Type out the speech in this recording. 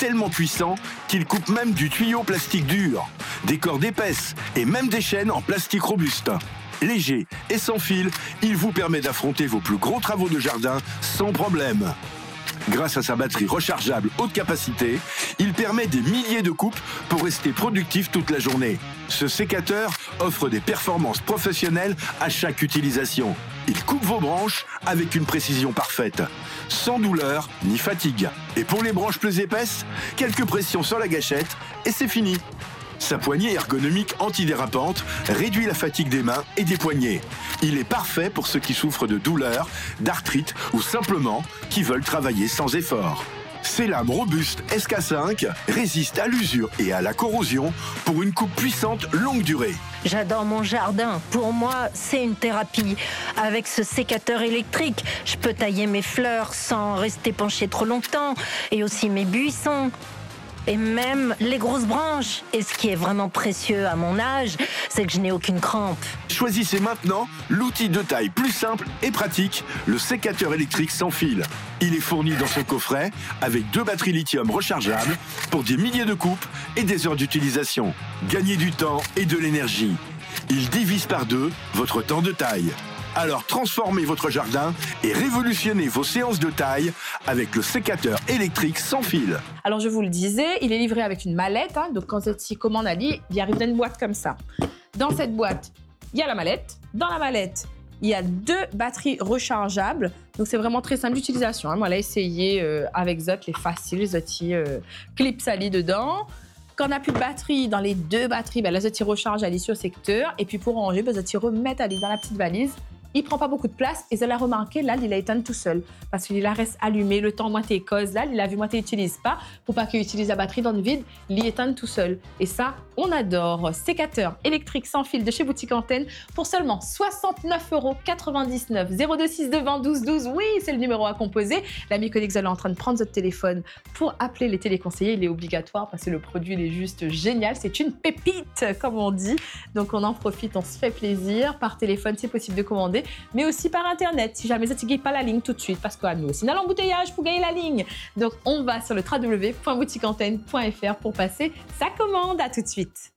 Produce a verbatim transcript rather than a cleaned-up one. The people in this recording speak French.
tellement puissant qu'il coupe même du tuyau plastique dur, des cordes épaisses et même des chaînes en plastique robuste. Léger et sans fil, il vous permet d'affronter vos plus gros travaux de jardin sans problème. Grâce à sa batterie rechargeable haute capacité, il permet des milliers de coupes pour rester productif toute la journée. Ce sécateur offre des performances professionnelles à chaque utilisation. Il coupe vos branches avec une précision parfaite, sans douleur ni fatigue. Et pour les branches plus épaisses, quelques pressions sur la gâchette et c'est fini. Sa poignée ergonomique antidérapante réduit la fatigue des mains et des poignets. Il est parfait pour ceux qui souffrent de douleurs, d'arthrite ou simplement qui veulent travailler sans effort. Ces lames robustes S K cinq résistent à l'usure et à la corrosion pour une coupe puissante longue durée. J'adore mon jardin. Pour moi, c'est une thérapie. Avec ce sécateur électrique, je peux tailler mes fleurs sans rester penché trop longtemps et aussi mes buissons. Et même les grosses branches. Et ce qui est vraiment précieux à mon âge, c'est que je n'ai aucune crampe. Choisissez maintenant l'outil de taille plus simple et pratique, le sécateur électrique sans fil. Il est fourni dans son coffret avec deux batteries lithium rechargeables pour des milliers de coupes et des heures d'utilisation. Gagnez du temps et de l'énergie. Il divise par deux votre temps de taille. Alors transformez votre jardin et révolutionnez vos séances de taille avec le sécateur électrique sans fil. Alors je vous le disais, il est livré avec une mallette. Hein, donc quand vous commande Ali, il arrive dans une boîte comme ça. Dans cette boîte, il y a la mallette. Dans la mallette, il y a deux batteries rechargeables. Donc c'est vraiment très simple d'utilisation. Hein. Moi, j'ai essayé euh, avec Zot, les faciles, Zoti euh, clip Ali dedans. Quand on n'a plus de batterie, dans les deux batteries, ben, la Zoti recharge Ali sur le secteur. Et puis pour ranger, ben, Zoti remet Ali dans la petite valise. Il prend pas beaucoup de place et vous allez remarquer, là, il a éteint tout seul. Parce qu'il la reste allumé, le temps moitié cause, là, il a vu moitié n'utilise pas. Pour pas qu'il utilise la batterie dans le vide, il éteint tout seul. Et ça, on adore. Sécateur électrique sans fil de chez Boutique Antenne pour seulement soixante-neuf euros quatre-vingt-dix-neuf. zéro deux six deux zéro douze douze, oui, c'est le numéro à composer. L'ami Connex est en train de prendre votre téléphone pour appeler les téléconseillers. Il est obligatoire parce que le produit, il est juste génial. C'est une pépite, comme on dit. Donc, on en profite, on se fait plaisir. Par téléphone, c'est possible de commander. Mais aussi par Internet, si jamais ça ne gagne pas la ligne tout de suite, parce que nous aussi, on a l'embouteillage pour gagner la ligne. Donc, on va sur le w w w point boutique antenne point f r pour passer sa commande. À tout de suite.